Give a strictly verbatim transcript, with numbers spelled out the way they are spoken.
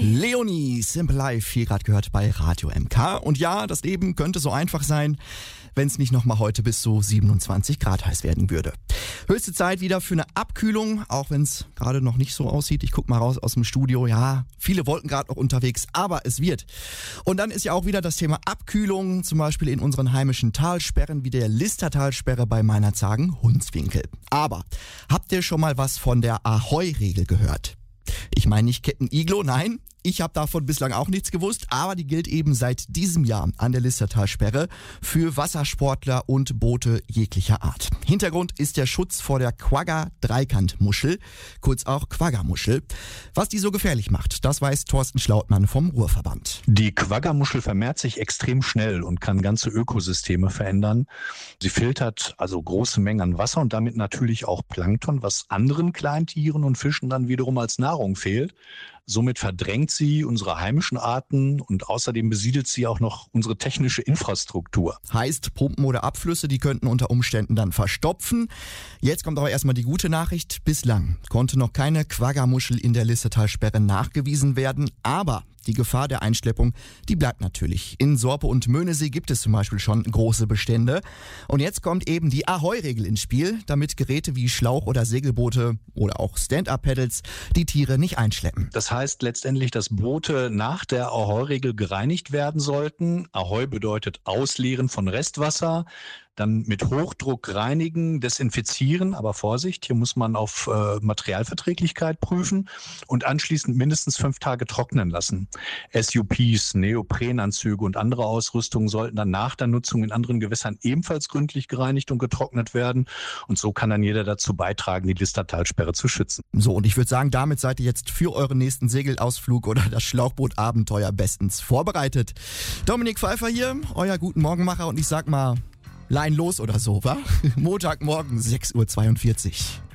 Leonie, Simple Life, hier gerade gehört bei Radio M K. Und ja, das Leben könnte so einfach sein, wenn es nicht nochmal heute bis zu siebenundzwanzig Grad heiß werden würde. Höchste Zeit wieder für eine Abkühlung, auch wenn es gerade noch nicht so aussieht. Ich guck mal raus aus dem Studio. Ja, viele Wolken gerade noch unterwegs, aber es wird. Und dann ist ja auch wieder das Thema Abkühlung, zum Beispiel in unseren heimischen Talsperren wie der Listertalsperre bei Meinerzhagen-Hunswinkel. Aber habt ihr schon mal was von der Ahoi-Regel gehört? Ich meine nicht Captain Iglo, nein, ich habe davon bislang auch nichts gewusst, aber die gilt eben seit diesem Jahr an der Listertalsperre für Wassersportler und Boote jeglicher Art. Hintergrund ist der Schutz vor der Quagga-Dreikantmuschel, kurz auch Quagga-Muschel. Was die so gefährlich macht, das weiß Thorsten Schlautmann vom Ruhrverband. Die Quagga-Muschel vermehrt sich extrem schnell und kann ganze Ökosysteme verändern. Sie filtert also große Mengen an Wasser und damit natürlich auch Plankton, was anderen Kleintieren und Fischen dann wiederum als Nahrung fehlt. Somit verdrängt sie unsere heimischen Arten und außerdem besiedelt sie auch noch unsere technische Infrastruktur. Heißt, Pumpen oder Abflüsse, die könnten unter Umständen dann verstopfen. Jetzt kommt aber erstmal die gute Nachricht. Bislang konnte noch keine Quagga-Muschel in der Listertalsperre nachgewiesen werden, aber die Gefahr der Einschleppung, die bleibt natürlich. In Sorpe und Möhnesee gibt es zum Beispiel schon große Bestände. Und jetzt kommt eben die Ahoi-Regel ins Spiel, damit Geräte wie Schlauch- oder Segelboote oder auch Stand-Up-Paddles die Tiere nicht einschleppen. Das heißt letztendlich, dass Boote nach der Ahoi-Regel gereinigt werden sollten. Ahoi bedeutet Ausleeren von Restwasser, dann mit Hochdruck reinigen, desinfizieren, aber Vorsicht, hier muss man auf äh, Materialverträglichkeit prüfen und anschließend mindestens fünf Tage trocknen lassen. S U Ps, Neoprenanzüge und andere Ausrüstungen sollten dann nach der Nutzung in anderen Gewässern ebenfalls gründlich gereinigt und getrocknet werden und so kann dann jeder dazu beitragen, die Listertalsperre zu schützen. So, und ich würde sagen, damit seid ihr jetzt für euren nächsten Segelausflug oder das Schlauchbootabenteuer bestens vorbereitet. Dominik Pfeiffer hier, euer Guten Morgenmacher und ich sag mal, Lein los oder so, wa? Montagmorgen sechs Uhr zweiundvierzig.